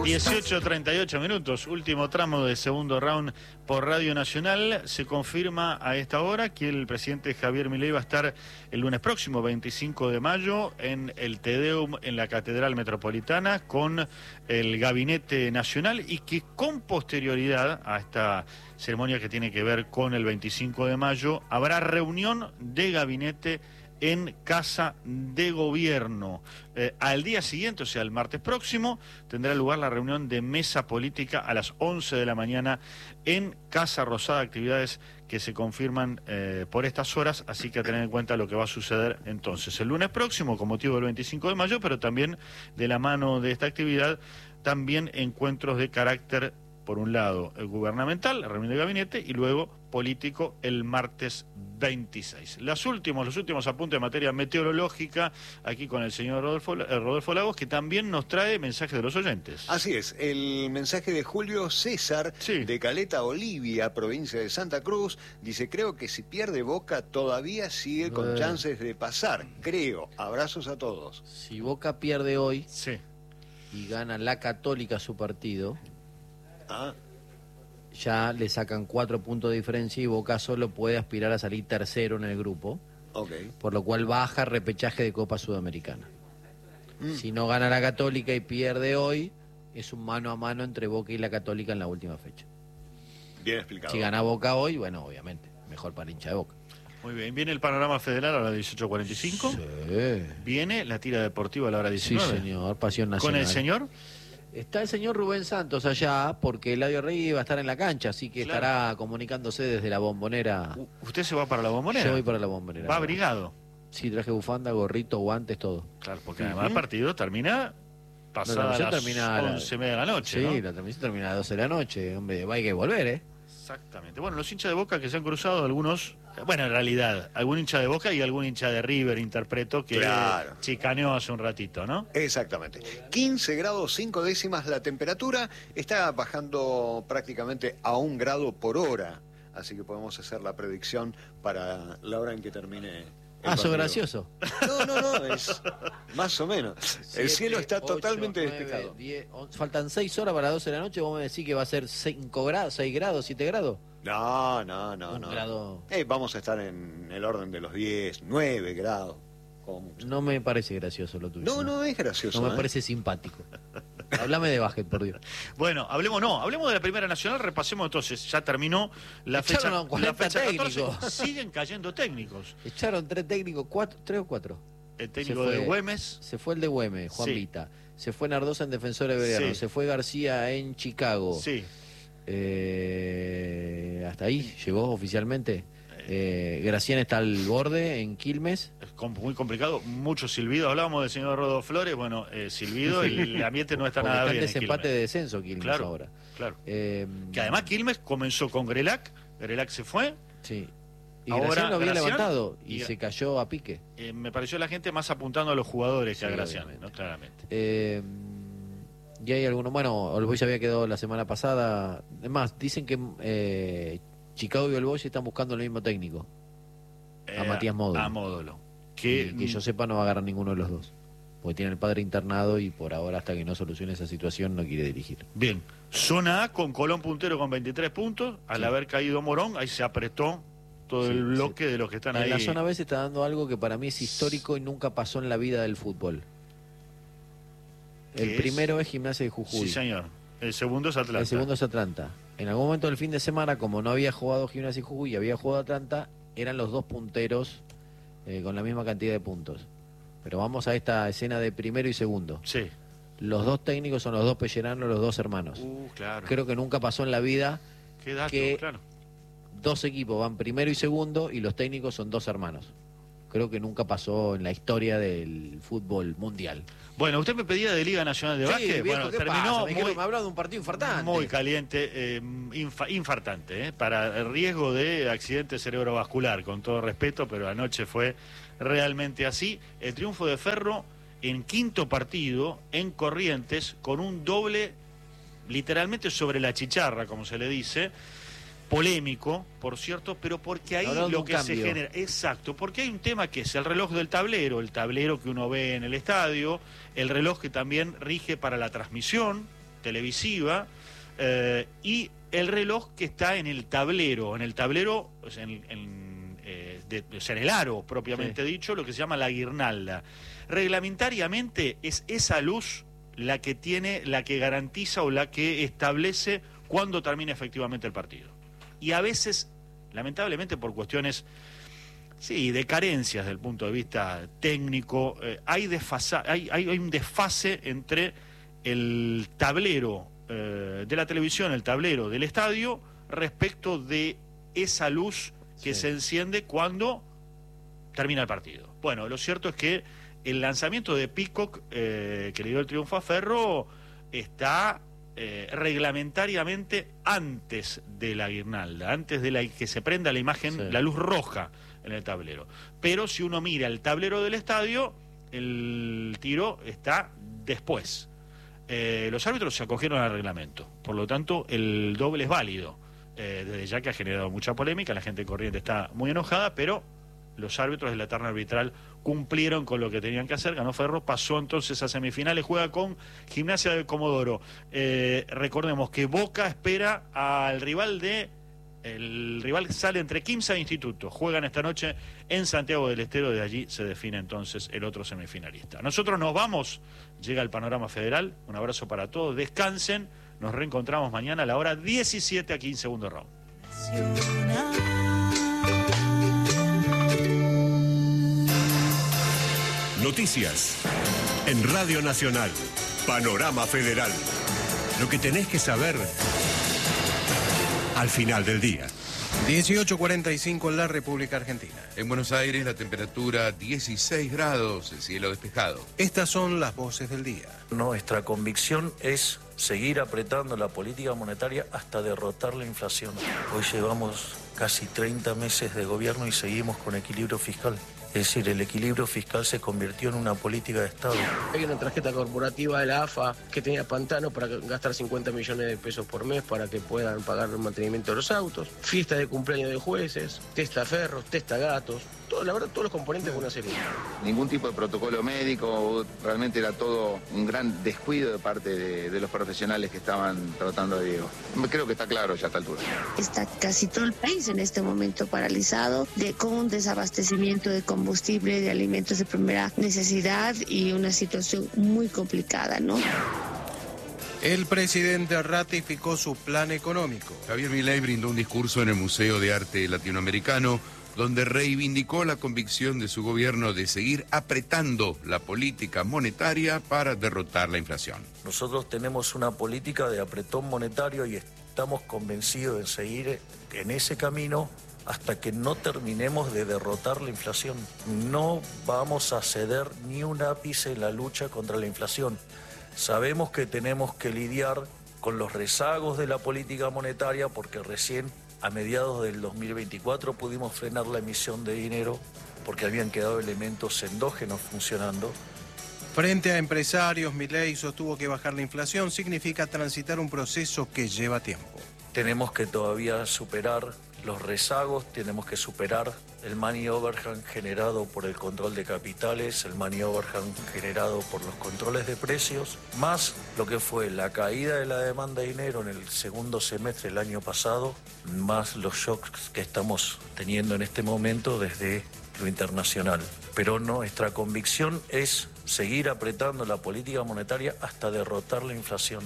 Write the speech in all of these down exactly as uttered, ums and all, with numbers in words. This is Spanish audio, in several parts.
dieciocho treinta y ocho minutos, último tramo del segundo round por Radio Nacional. Se confirma a esta hora que el presidente Javier Milei va a estar el lunes próximo, veinticinco de mayo, en el Te Deum en la Catedral Metropolitana con el Gabinete Nacional, y que con posterioridad a esta ceremonia que tiene que ver con el veinticinco de mayo habrá reunión de gabinete en Casa de Gobierno. Eh, al día siguiente, o sea, el martes próximo, tendrá lugar la reunión de mesa política a las once de la mañana en Casa Rosada, actividades que se confirman eh, por estas horas, así que a tener en cuenta lo que va a suceder entonces el lunes próximo con motivo del veinticinco de mayo, pero también de la mano de esta actividad, también encuentros de carácter, por un lado, el gubernamental, la reunión de gabinete, y luego político el martes veintiséis. Los últimos, los últimos apuntes de materia meteorológica, aquí con el señor Rodolfo, eh, Rodolfo Lagos, que también nos trae mensajes de los oyentes. Así es, el mensaje de Julio César, sí, de Caleta Olivia, provincia de Santa Cruz, dice: creo que si pierde Boca todavía sigue con eh. chances de pasar, creo. Abrazos a todos. Si Boca pierde hoy, sí, y gana la Católica su partido, ah, ya le sacan cuatro puntos de diferencia y Boca solo puede aspirar a salir tercero en el grupo, okay, por lo cual baja repechaje de Copa Sudamericana. Mm. Si no gana la Católica y pierde hoy, es un mano a mano entre Boca y la Católica en la última fecha. Bien explicado. Si gana Boca hoy, bueno, obviamente, mejor para hincha de Boca. Muy bien, viene el panorama federal a la dieciocho cuarenta y cinco. Sí. Viene la tira deportiva a la hora diecinueve. Sí, señor, Pasión Nacional. ¿Con el señor? Está el señor Rubén Santos allá, porque Eladio Rey va a estar en la cancha, así que claro, estará comunicándose desde la Bombonera. ¿Usted se va para la Bombonera? Yo voy para la Bombonera. ¿Va abrigado? Sí, traje bufanda, gorrito, guantes, todo. Claro, porque además el partido termina pasada las termina once y media de la noche, Sí, ¿no? la transmisión termina a las doce de la noche, hombre, hay que volver, ¿eh? Exactamente. Bueno, los hinchas de Boca que se han cruzado, algunos, bueno, en realidad, algún hincha de Boca y algún hincha de River, interpreto, que claro, chicaneó hace un ratito, ¿no? Exactamente. quince grados cinco décimas la temperatura, está bajando prácticamente a un grado por hora, así que podemos hacer la predicción para la hora en que termine. Ah, sos gracioso. No, no, no, es más o menos. Siete, el cielo está ocho, totalmente nueve, despejado. diez, once, faltan seis horas para las doce de la noche, vos me decís que va a ser cinco grados, seis grados, siete grados. No, no, no, un no. Grado... Eh, vamos a estar en el orden de los diez, nueve grados. No me parece gracioso lo tuyo. No, no, no es gracioso. No me ¿eh? parece simpático. Háblame de básquet, por Dios. Bueno, hablemos no, hablemos de la Primera Nacional, repasemos entonces, ya terminó la Echaron fecha, la fecha técnicos. catorce, siguen cayendo técnicos. Echaron tres técnicos, cuatro, tres o cuatro. El técnico fue, de Güemes. Se fue el de Güemes, Juan sí. Vita. Se fue Nardosa en Defensor de Belgrano. Sí. Se fue García en Chicago. Sí. Eh, hasta ahí llegó oficialmente. Eh, Gracián está al borde en Quilmes. Es muy complicado, mucho silbido. Hablábamos del señor Rodo Flores, bueno, eh, silbido, y el ambiente no está nada está bien. Está en desempate de descenso Quilmes claro, ahora. Claro. Eh, que además Quilmes comenzó con Grelac, Grelac se fue. Sí. Y ahora Gracián lo había Gracián, levantado y, y se cayó a pique. Eh, me pareció la gente más apuntando a los jugadores sí, que a Gracián, ¿no? Claramente. Eh, y hay algunos, bueno, All Boys había quedado la semana pasada. Además, dicen que eh, Chicago y All Boys están buscando el mismo técnico. A eh, Matías Módulo. A Módulo. Que, y que yo sepa no va a agarrar ninguno de los dos. Porque tiene el padre internado y por ahora, hasta que no solucione esa situación, no quiere dirigir. Bien. Zona A con Colón puntero con veintitrés puntos. Al sí. haber caído Morón, ahí se apretó todo sí, el bloque sí. de los que están en ahí. En la zona B se está dando algo que para mí es histórico y nunca pasó en la vida del fútbol. El primero es? es Gimnasia de Jujuy. Sí, señor. El segundo es Atlanta. El segundo es Atlanta. En algún momento del fin de semana, como no había jugado Gimnasia de Jujuy y había jugado Atlanta, eran los dos punteros eh, con la misma cantidad de puntos. Pero vamos a esta escena de primero y segundo. Sí. Los dos técnicos son los dos Pelleranos, los dos hermanos. Uh, claro. Creo que nunca pasó en la vida Qué dato, que claro. dos equipos van primero y segundo y los técnicos son dos hermanos. Creo que nunca pasó en la historia del fútbol mundial. Bueno, usted me pedía de Liga Nacional de sí, Básquet. Viejo, bueno, ¿qué terminó pasa? Me, muy, me hablado de un partido infartante. Muy caliente, eh, infa, infartante, eh, para el riesgo de accidente cerebrovascular, con todo respeto, pero anoche fue realmente así. El triunfo de Ferro en quinto partido en Corrientes, con un doble, literalmente sobre la chicharra, como se le dice. Polémico, por cierto, pero porque ahí Hablando lo que cambio. se genera, exacto, porque hay un tema que es el reloj del tablero, el tablero que uno ve en el estadio, el reloj que también rige para la transmisión, televisiva, eh, y el reloj que está en el tablero, en el tablero, o sea, en, en, eh, de, o sea, en el aro propiamente sí. dicho, lo que se llama la guirnalda. Reglamentariamente es esa luz la que tiene, la que garantiza o la que establece cuándo termina efectivamente el partido. Y a veces, lamentablemente por cuestiones, sí, de carencias desde el punto de vista técnico, eh, hay, desfasa, hay, hay, hay un desfase entre el tablero eh, de la televisión, el tablero del estadio, respecto de esa luz que sí. se enciende cuando termina el partido. Bueno, lo cierto es que el lanzamiento de Peacock, eh, que le dio el triunfo a Ferro, está eh, reglamentariamente antes de la guirnalda, antes de la que se prenda la imagen, sí. la luz roja en el tablero. Pero si uno mira el tablero del estadio, el tiro está después. Eh, los árbitros se acogieron al reglamento, por lo tanto el doble es válido, eh, desde ya que ha generado mucha polémica, la gente corriente está muy enojada, pero los árbitros de la terna arbitral cumplieron con lo que tenían que hacer. Ganó Ferro, pasó entonces a semifinales, juega con Gimnasia de Comodoro. Eh, recordemos que Boca espera al rival de el rival sale entre Quimsa e Instituto. Juegan esta noche en Santiago del Estero, de allí se define entonces el otro semifinalista. Nosotros nos vamos, llega el panorama federal, un abrazo para todos, descansen, nos reencontramos mañana a la hora diecisiete aquí en Segundo Round. Noticias en Radio Nacional, Panorama Federal. Lo que tenés que saber al final del día. dieciocho cuarenta y cinco en la República Argentina. En Buenos Aires la temperatura dieciséis grados, el cielo despejado. Estas son las voces del día. Nuestra convicción es seguir apretando la política monetaria hasta derrotar la inflación. Hoy llevamos casi treinta meses de gobierno y seguimos con equilibrio fiscal. Es decir, el equilibrio fiscal se convirtió en una política de Estado. Hay una tarjeta corporativa de la A F A que tenía Pantano para gastar cincuenta millones de pesos por mes para que puedan pagar el mantenimiento de los autos, fiesta de cumpleaños de jueces, testaferros, testagatos, todo, la verdad, todos los componentes de una serie. Ningún tipo de protocolo médico, realmente era todo un gran descuido de parte de, de los profesionales que estaban tratando a Diego. Creo que está claro ya a esta altura. Está casi todo el país en este momento paralizado, de, con un desabastecimiento de combustible, de alimentos de primera necesidad y una situación muy complicada, ¿no? El presidente ratificó su plan económico. Javier Milei brindó un discurso en el Museo de Arte Latinoamericano donde reivindicó la convicción de su gobierno de seguir apretando la política monetaria para derrotar la inflación. Nosotros tenemos una política de apretón monetario y estamos convencidos de seguir en ese camino hasta que no terminemos de derrotar la inflación. No vamos a ceder ni un ápice en la lucha contra la inflación. Sabemos que tenemos que lidiar con los rezagos de la política monetaria porque recién a mediados del dos mil veinticuatro pudimos frenar la emisión de dinero porque habían quedado elementos endógenos funcionando. Frente a empresarios, Milei sostuvo que bajar la inflación significa transitar un proceso que lleva tiempo. Tenemos que todavía superar los rezagos, tenemos que superar el money overhang generado por el control de capitales, el money overhang generado por los controles de precios, más lo que fue la caída de la demanda de dinero en el segundo semestre del año pasado, más los shocks que estamos teniendo en este momento desde lo internacional. Pero nuestra convicción es seguir apretando la política monetaria hasta derrotar la inflación.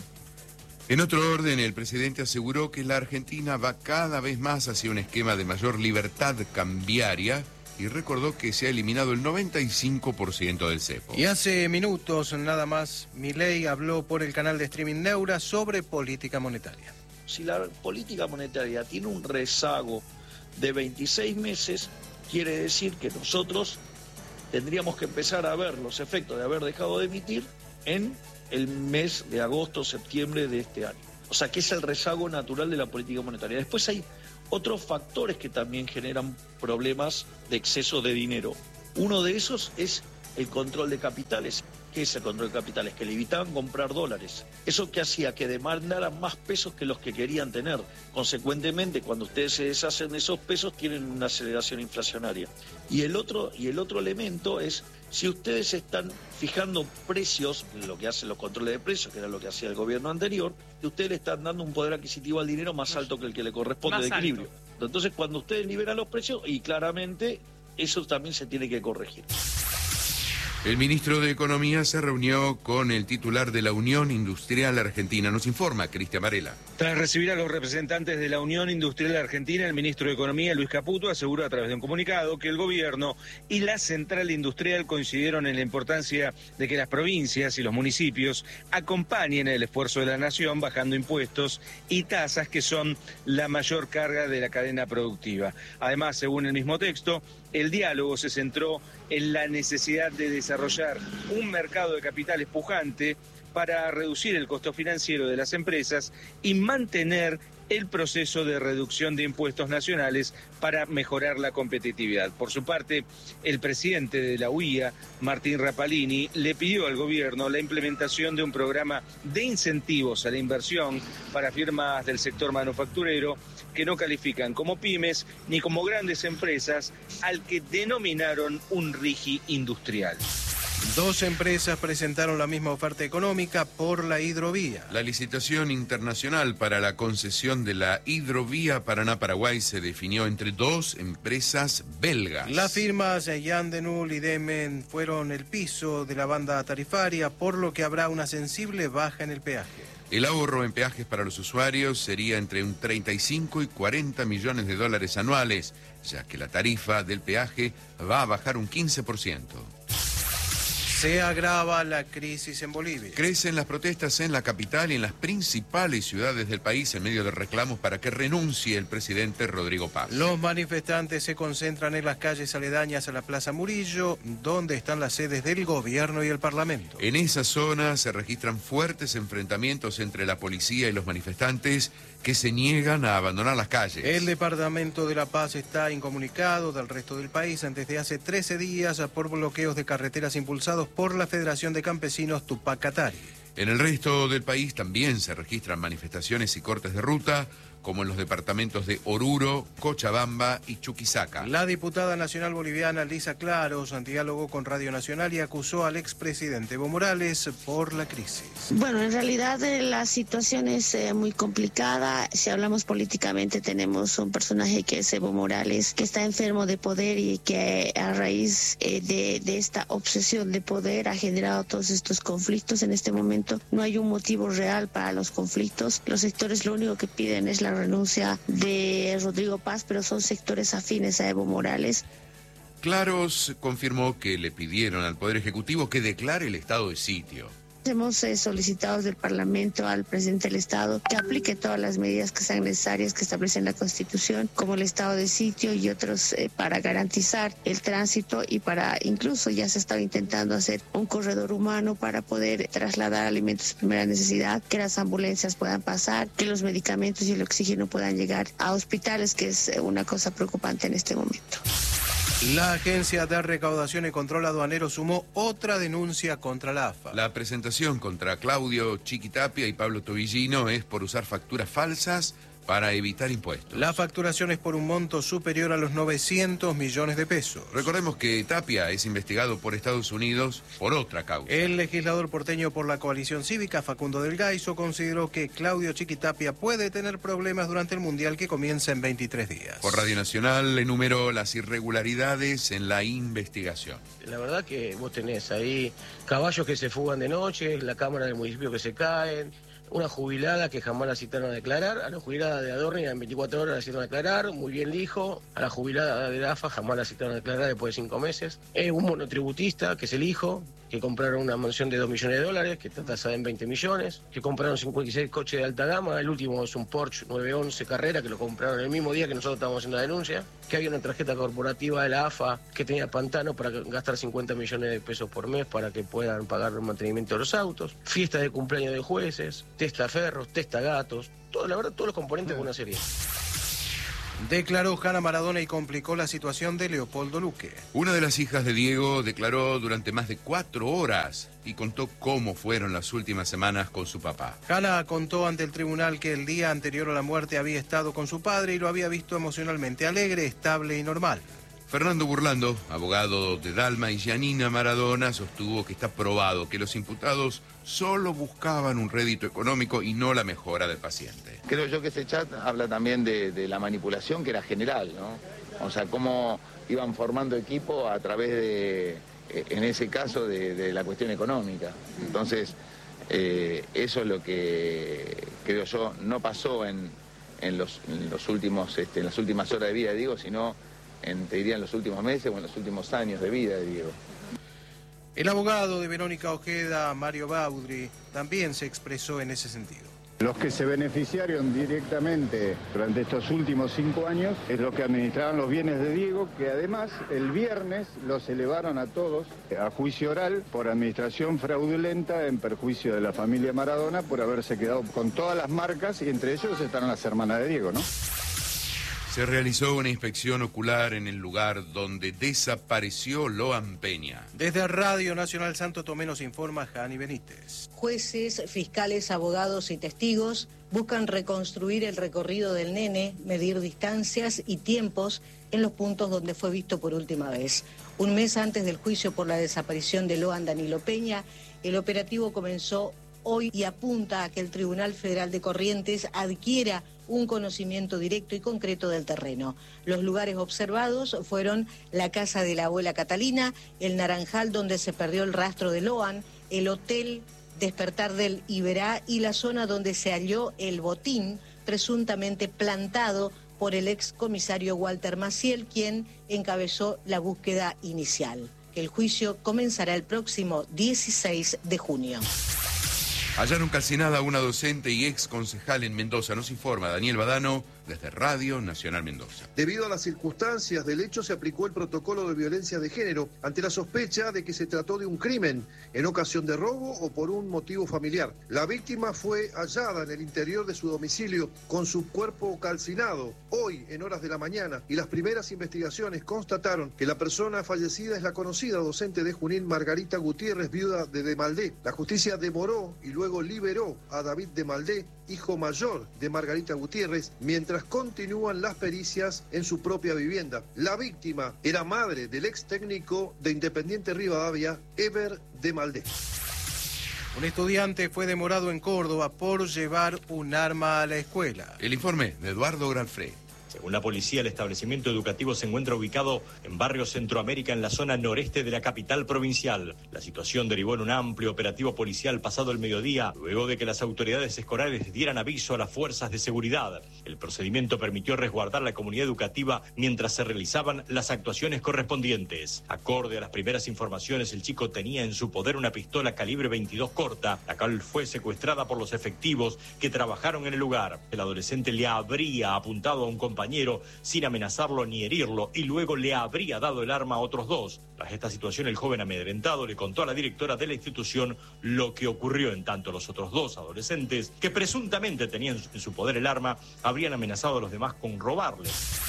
En otro orden, el presidente aseguró que la Argentina va cada vez más hacia un esquema de mayor libertad cambiaria y recordó que se ha eliminado el noventa y cinco por ciento del cepo. Y hace minutos nada más, Milei habló por el canal de streaming Neura sobre política monetaria. Si la política monetaria tiene un rezago de veintiséis meses, quiere decir que nosotros tendríamos que empezar a ver los efectos de haber dejado de emitir en el mes de agosto, septiembre de este año. O sea, que es el rezago natural de la política monetaria. Después hay otros factores que también generan problemas de exceso de dinero. Uno de esos es el control de capitales. ¿Qué es el control de capitales? Que le evitaban comprar dólares. Eso que hacía que demandaran más pesos que los que querían tener. Consecuentemente, cuando ustedes se deshacen de esos pesos, tienen una aceleración inflacionaria. Y el otro, y el otro elemento es, si ustedes están fijando precios, lo que hacen los controles de precios, que era lo que hacía el gobierno anterior, que ustedes le están dando un poder adquisitivo al dinero más alto que el que le corresponde de equilibrio. Entonces, cuando ustedes liberan los precios, y claramente eso también se tiene que corregir. El ministro de Economía se reunió con el titular de la Unión Industrial Argentina. Nos informa Cristian Varela. Tras recibir a los representantes de la Unión Industrial Argentina, el ministro de Economía, Luis Caputo, aseguró a través de un comunicado que el gobierno y la central industrial coincidieron en la importancia de que las provincias y los municipios acompañen el esfuerzo de la nación bajando impuestos y tasas que son la mayor carga de la cadena productiva. Además, según el mismo texto, el diálogo se centró en la necesidad de desarrollar un mercado de capitales pujante para reducir el costo financiero de las empresas y mantener el proceso de reducción de impuestos nacionales para mejorar la competitividad. Por su parte, el presidente de la U I A, Martín Rapalini, le pidió al gobierno la implementación de un programa de incentivos a la inversión para firmas del sector manufacturero que no califican como pymes ni como grandes empresas, al que denominaron un RIGI industrial. Dos empresas presentaron la misma oferta económica por la hidrovía. La licitación internacional para la concesión de la hidrovía Paraná-Paraguay se definió entre dos empresas belgas. Las firmas Jan de Null y Demen fueron el piso de la banda tarifaria, por lo que habrá una sensible baja en el peaje. El ahorro en peajes para los usuarios sería entre un treinta y cinco y cuarenta millones de dólares anuales, ya que la tarifa del peaje va a bajar un quince por ciento. Se agrava la crisis en Bolivia. Crecen las protestas en la capital y en las principales ciudades del país en medio de reclamos para que renuncie el presidente Rodrigo Paz. Los manifestantes se concentran en las calles aledañas a la Plaza Murillo, donde están las sedes del gobierno y el Parlamento. En esa zona se registran fuertes enfrentamientos entre la policía y los manifestantes que se niegan a abandonar las calles. El Departamento de La Paz está incomunicado del resto del país desde hace trece días por bloqueos de carreteras impulsados por la Federación de Campesinos Tupac Katari. En el resto del país también se registran manifestaciones y cortes de ruta, como en los departamentos de Oruro, Cochabamba y Chuquisaca. La diputada nacional boliviana Lisa Claros dialogó con Radio Nacional y acusó al expresidente Evo Morales por la crisis. Bueno, en realidad eh, la situación es eh, muy complicada. Si hablamos políticamente, tenemos un personaje que es Evo Morales, que está enfermo de poder y que a raíz eh, de, de esta obsesión de poder ha generado todos estos conflictos. En este momento no hay un motivo real para los conflictos. Los sectores lo único que piden es la renuncia de Rodrigo Paz, pero son sectores afines a Evo Morales. Claros confirmó que le pidieron al Poder Ejecutivo que declare el estado de sitio. Hemos eh, solicitado del Parlamento al presidente del Estado que aplique todas las medidas que sean necesarias, que establecen la Constitución, como el estado de sitio y otros, eh, para garantizar el tránsito y para, incluso ya se estaba intentando hacer un corredor humano para poder trasladar alimentos de primera necesidad, que las ambulancias puedan pasar, que los medicamentos y el oxígeno puedan llegar a hospitales, que es una cosa preocupante en este momento. La Agencia de Recaudación y Control Aduanero sumó otra denuncia contra la A F A. La presentación contra Claudio Chiquitapia y Pablo Tobillino es por usar facturas falsas para evitar impuestos. La facturación es por un monto superior a los novecientos millones de pesos. Recordemos que Tapia es investigado por Estados Unidos por otra causa. El legislador porteño por la coalición cívica, Facundo del Gaizo, consideró que Claudio Chiquitapia puede tener problemas durante el Mundial que comienza en veintitrés días. Por Radio Nacional enumeró las irregularidades en la investigación. La verdad que vos tenés ahí caballos que se fugan de noche, la cámara del municipio que se caen, una jubilada que jamás la citaron a declarar, a la jubilada de Adorni en veinticuatro horas la citaron a declarar, muy bien dijo, a la jubilada de la A F A jamás la citaron a declarar después de cinco meses, eh, un monotributista que es el hijo, que compraron una mansión de dos millones de dólares, que está tasada en veinte millones, que compraron cincuenta y seis coches de alta gama, el último es un Porsche nueve once Carrera, que lo compraron el mismo día que nosotros estábamos haciendo la denuncia, que había una tarjeta corporativa de la A F A que tenía pantano para gastar cincuenta millones de pesos por mes para que puedan pagar el mantenimiento de los autos, fiestas de cumpleaños de jueces, testaferros, testagatos, todo, la verdad, todos los componentes de una serie. Declaró Hanna Maradona y complicó la situación de Leopoldo Luque. Una de las hijas de Diego declaró durante más de cuatro horas y contó cómo fueron las últimas semanas con su papá. Hanna contó ante el tribunal que el día anterior a la muerte había estado con su padre y lo había visto emocionalmente alegre, estable y normal. Fernando Burlando, abogado de Dalma y Giannina Maradona, sostuvo que está probado que los imputados solo buscaban un rédito económico y no la mejora del paciente. Creo yo que ese chat habla también de, de la manipulación que era general, ¿no? O sea, cómo iban formando equipo a través de, en ese caso, de, de la cuestión económica. Entonces, eh, eso es lo que creo yo no pasó en, en, los, en, los últimos, este, en las últimas horas de vida de Diego, sino en, te diría, en los últimos meses o en los últimos años de vida de Diego. El abogado de Verónica Ojeda, Mario Baudry, también se expresó en ese sentido. Los que se beneficiaron directamente durante estos últimos cinco años es los que administraban los bienes de Diego, que además el viernes los elevaron a todos a juicio oral por administración fraudulenta en perjuicio de la familia Maradona por haberse quedado con todas las marcas y entre ellos están las hermanas de Diego, ¿no? Se realizó una inspección ocular en el lugar donde desapareció Loan Peña. Desde Radio Nacional Santo Tomé nos informa Jani Benítez. Jueces, fiscales, abogados y testigos buscan reconstruir el recorrido del nene, medir distancias y tiempos en los puntos donde fue visto por última vez. Un mes antes del juicio por la desaparición de Loan Danilo Peña, el operativo comenzó hoy y apunta a que el Tribunal Federal de Corrientes adquiera un conocimiento directo y concreto del terreno. Los lugares observados fueron la casa de la abuela Catalina, el Naranjal donde se perdió el rastro de Loan, el hotel Despertar del Iberá y la zona donde se halló el botín presuntamente plantado por el ex comisario Walter Maciel, quien encabezó la búsqueda inicial. El juicio comenzará el próximo dieciséis de junio. Hallaron calcinada a una docente y ex concejal en Mendoza. Nos informa Daniel Badano desde Radio Nacional Mendoza. Debido a las circunstancias del hecho, se aplicó el protocolo de violencia de género ante la sospecha de que se trató de un crimen en ocasión de robo o por un motivo familiar. La víctima fue hallada en el interior de su domicilio con su cuerpo calcinado hoy en horas de la mañana y las primeras investigaciones constataron que la persona fallecida es la conocida docente de Junín Margarita Gutiérrez, viuda de Demaldé. La justicia demoró y luego liberó a David Demaldé, hijo mayor de Margarita Gutiérrez, mientras continúan las pericias en su propia vivienda. La víctima era madre del ex técnico de Independiente Rivadavia, Eber Demaldé. Un estudiante fue demorado en Córdoba por llevar un arma a la escuela. El informe de Eduardo Granfré. Según la policía, el establecimiento educativo se encuentra ubicado en Barrio Centroamérica, en la zona noreste de la capital provincial. La situación derivó en un amplio operativo policial pasado el mediodía, luego de que las autoridades escolares dieran aviso a las fuerzas de seguridad. El procedimiento permitió resguardar la comunidad educativa mientras se realizaban las actuaciones correspondientes. Acorde a las primeras informaciones, el chico tenía en su poder una pistola calibre veintidós corta, la cual fue secuestrada por los efectivos que trabajaron en el lugar. El adolescente le habría apuntado a un compañero sin amenazarlo ni herirlo y luego le habría dado el arma a otros dos. Tras esta situación, el joven amedrentado le contó a la directora de la institución lo que ocurrió, en tanto los otros dos adolescentes, que presuntamente tenían en su poder el arma, habrían amenazado a los demás con robarles.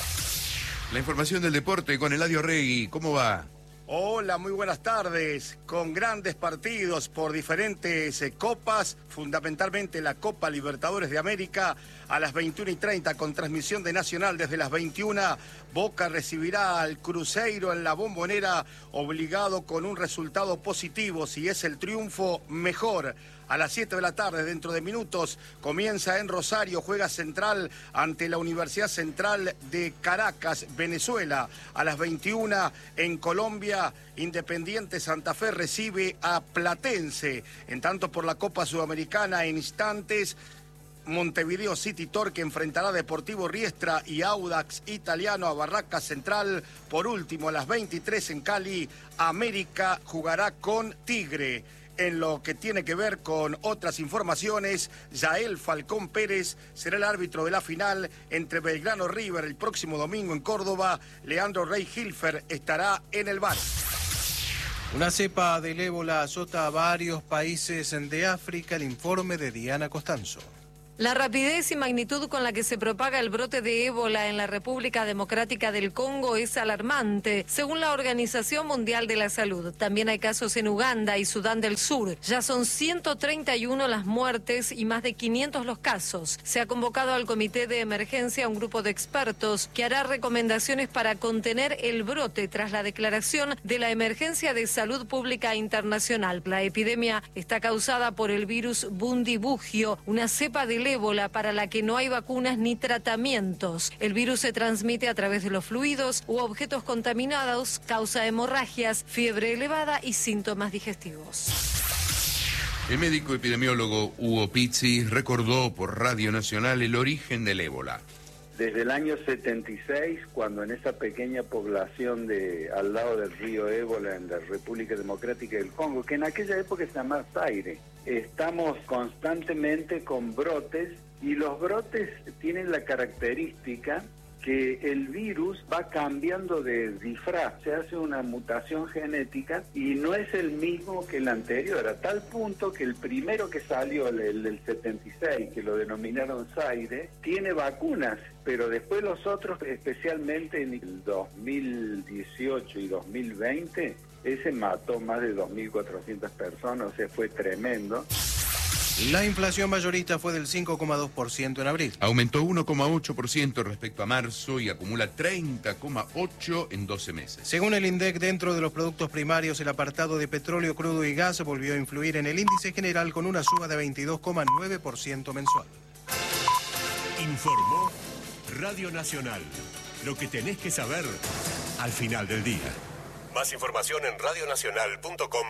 La información del deporte con Eladio Regui. ¿Cómo va? Hola, muy buenas tardes. Con grandes partidos por diferentes eh, copas, fundamentalmente la Copa Libertadores de América, a las veintiuna y treinta con transmisión de Nacional desde las veintiuna. Boca recibirá al Cruzeiro en la Bombonera, obligado con un resultado positivo. Si es el triunfo, mejor. A las siete de la tarde, dentro de minutos, comienza en Rosario, juega Central ante la Universidad Central de Caracas, Venezuela. A las veintiuna, en Colombia, Independiente Santa Fe recibe a Platense. En tanto, por la Copa Sudamericana, en instantes, Montevideo City Torque enfrentará a Deportivo Riestra y Audax Italiano a Barracas Central. Por último, a las veintitrés en Cali, América jugará con Tigre. En lo que tiene que ver con otras informaciones, Yael Falcón Pérez será el árbitro de la final entre Belgrano River el próximo domingo en Córdoba. Leandro Rey Hilfer estará en el V A R. Una cepa del ébola azota a varios países de África. El informe de Diana Costanzo. La rapidez y magnitud con la que se propaga el brote de ébola en la República Democrática del Congo es alarmante, según la Organización Mundial de la Salud. También hay casos en Uganda y Sudán del Sur. Ya son ciento treinta y uno las muertes y más de quinientos los casos. Se ha convocado al Comité de Emergencia un grupo de expertos que hará recomendaciones para contener el brote tras la declaración de la Emergencia de Salud Pública Internacional. La epidemia está causada por el virus Bundibugyo, una cepa del ébola para la que no hay vacunas ni tratamientos. El virus se transmite a través de los fluidos u objetos contaminados, causa hemorragias, fiebre elevada y síntomas digestivos. El médico epidemiólogo Hugo Pizzi recordó por Radio Nacional el origen del ébola. Desde el año setenta y seis, cuando en esa pequeña población de al lado del río Ébola, en la República Democrática del Congo, que en aquella época se llamaba Zaire, estamos constantemente con brotes, y los brotes tienen la característica que el virus va cambiando de disfraz, se hace una mutación genética y no es el mismo que el anterior, a tal punto que el primero que salió, el, el del setenta y seis, que lo denominaron Zaire, tiene vacunas, pero después los otros, especialmente en el dos mil dieciocho y dos mil veinte, ese mató más de dos mil cuatrocientas personas, o sea, fue tremendo. La inflación mayorista fue del cinco coma dos por ciento en abril. Aumentó uno coma ocho por ciento respecto a marzo y acumula treinta coma ocho por ciento en doce meses. Según el INDEC, dentro de los productos primarios, el apartado de petróleo crudo y gas volvió a influir en el índice general con una suba de veintidós coma nueve por ciento mensual. Informó Radio Nacional. Lo que tenés que saber al final del día. Más información en radionacional punto com.